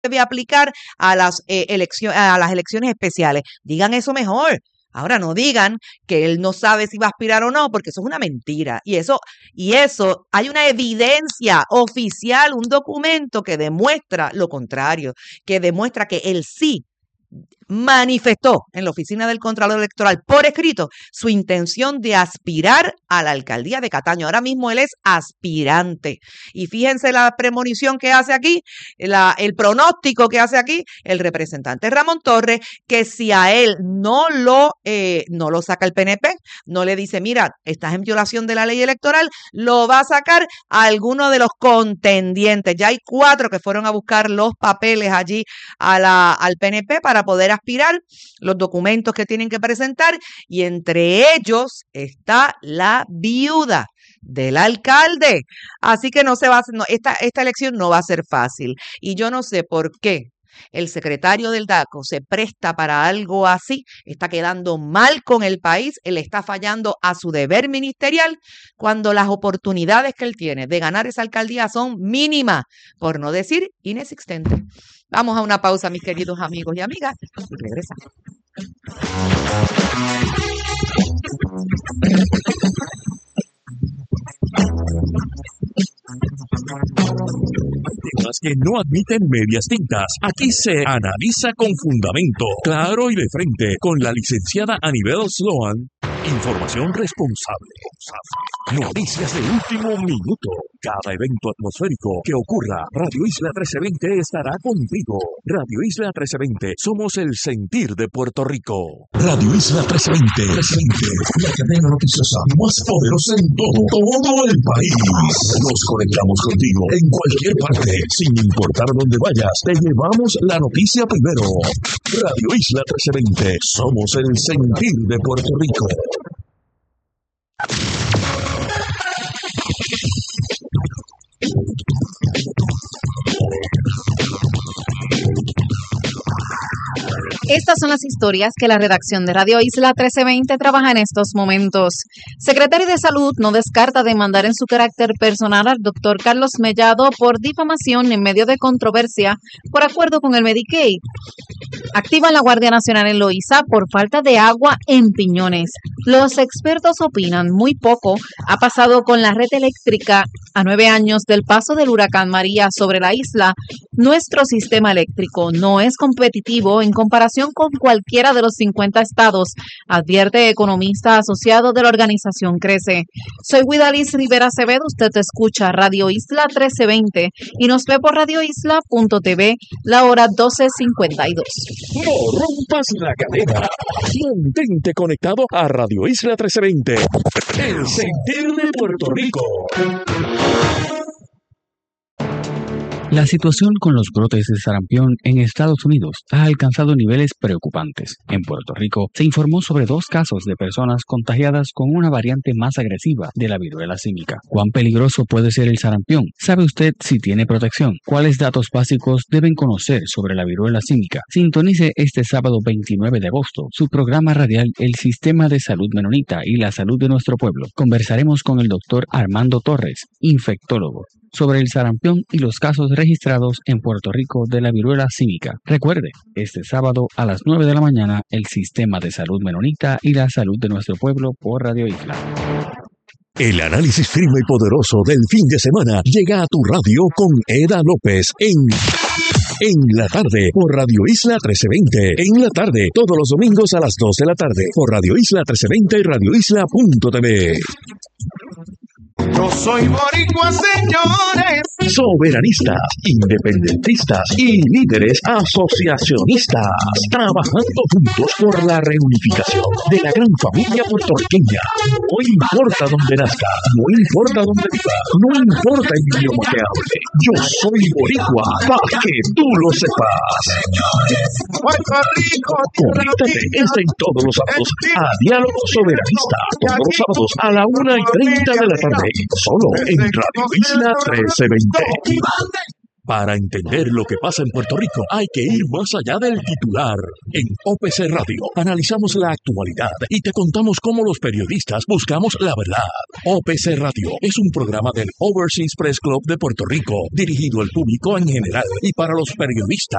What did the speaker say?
debe aplicar a las elecciones especiales. Digan eso mejor. Ahora no digan que él no sabe si va a aspirar o no, porque eso es una mentira. Y eso hay una evidencia oficial, un documento que demuestra lo contrario, que demuestra que él sí manifestó en la oficina del Contralor Electoral por escrito su intención de aspirar a la alcaldía de Cataño. Ahora mismo él es aspirante. Y fíjense la premonición que hace aquí, el pronóstico que hace aquí el representante Ramón Torres, que si a él no lo saca el PNP, no le dice, mira, estás en violación de la ley electoral, lo va a sacar a alguno de los contendientes. Ya hay 4 que fueron a buscar los papeles allí al PNP para poder aspirar, los documentos que tienen que presentar, y entre ellos está la viuda del alcalde. Así que esta elección no va a ser fácil. Y yo no sé por qué el secretario del DACO se presta para algo así. Está quedando mal con el país, él está fallando a su deber ministerial cuando las oportunidades que él tiene de ganar esa alcaldía son mínimas, por no decir inexistentes. Vamos a una pausa, mis queridos amigos y amigas, y regresamos. Temas que no admiten medias tintas. Aquí se analiza con fundamento, claro y de frente, con la licenciada Anibel Sloan. Información responsable. Noticias de último minuto. Cada evento atmosférico que ocurra, Radio Isla 1320 estará contigo. Radio Isla 1320, somos el sentir de Puerto Rico. Radio Isla 1320, la cadena noticiosa más poderosa en todo el país. Nos conectamos contigo en cualquier parte, sin importar dónde vayas. Te llevamos la noticia primero. Radio Isla 1320, somos el sentir de Puerto Rico. Estas son las historias que la redacción de Radio Isla 1320 trabaja en estos momentos. Secretario de Salud no descarta demandar en su carácter personal al doctor Carlos Mellado por difamación en medio de controversia por acuerdo con el Medicaid. Activan la Guardia Nacional en Loíza por falta de agua en Piñones. Los expertos opinan muy poco ha pasado con la red eléctrica a 9 años del paso del huracán María sobre la isla. Nuestro sistema eléctrico no es competitivo en comparación con cualquiera de los 50 estados, advierte economista asociado de la organización Crece. Soy Guidalis Rivera Acevedo, usted escucha Radio Isla 1320 y nos ve por radioisla.tv, la hora 12:52. No rompas la cadena. Mantente conectado a Radio Isla 1320, el sentir de Puerto Rico. La situación con los brotes de sarampión en Estados Unidos ha alcanzado niveles preocupantes. En Puerto Rico se informó sobre 2 casos de personas contagiadas con una variante más agresiva de la viruela símica. ¿Cuán peligroso puede ser el sarampión? ¿Sabe usted si tiene protección? ¿Cuáles datos básicos deben conocer sobre la viruela símica? Sintonice este sábado 29 de agosto su programa radial El Sistema de Salud Menonita y la Salud de Nuestro Pueblo. Conversaremos con el doctor Armando Torres, infectólogo, sobre el sarampión y los casos registrados en Puerto Rico de la viruela símica. Recuerde, este sábado a las 9 de la mañana, el Sistema de Salud Menonita y la Salud de Nuestro Pueblo por Radio Isla. El análisis firme y poderoso del fin de semana llega a tu radio con Eda López en la tarde por Radio Isla 1320. En la tarde, todos los domingos a las 2 de la tarde por Radio Isla 1320 y radioisla.tv. Yo soy boricua, señores. Soberanistas, independentistas y líderes asociacionistas, trabajando juntos por la reunificación de la gran familia puertorriqueña. No importa dónde nazca, no importa dónde viva, no importa el idioma que hable. Yo soy boricua, para que tú lo sepas. Señores, Puerto Rico. Conéctate en todos los sábados a Diálogo Soberanista, todos los sábados a la 1:30 de la tarde. Solo en Radio Isla 1320. Para entender lo que pasa en Puerto Rico, hay que ir más allá del titular. En OPC Radio analizamos la actualidad y te contamos cómo los periodistas buscamos la verdad. OPC Radio es un programa del Overseas Press Club de Puerto Rico, dirigido al público en general y para los periodistas